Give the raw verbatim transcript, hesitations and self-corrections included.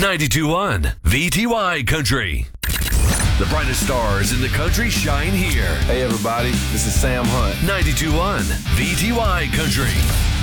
ninety-two point one V T Y Country. The brightest stars in the country shine here. Hey everybody, this is Sam Hunt. ninety-two point one V T Y Country.